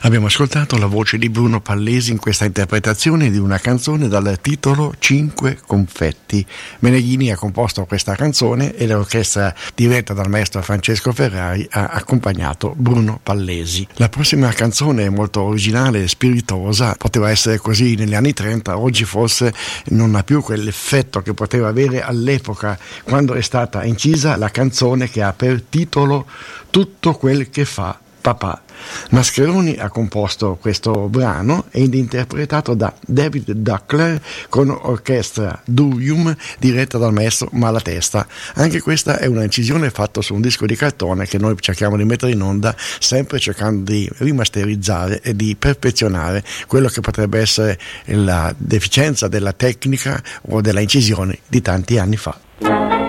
Abbiamo ascoltato la voce di Bruno Pallesi in questa interpretazione di una canzone dal titolo Cinque confetti. Meneghini ha composto questa canzone e l'orchestra diretta dal maestro Francesco Ferrari ha accompagnato Bruno Pallesi. La prossima canzone è molto originale e spiritosa, poteva essere così negli anni 30, oggi forse non ha più quell'effetto che poteva avere all'epoca quando è stata incisa la canzone che ha per titolo Tutto quel che fa papà. Mascheroni ha composto questo brano ed interpretato da David Duckler con orchestra Durium diretta dal maestro Malatesta. Anche questa è una incisione fatta su un disco di cartone che noi cerchiamo di mettere in onda, sempre cercando di rimasterizzare e di perfezionare quello che potrebbe essere la deficienza della tecnica o della incisione di tanti anni fa.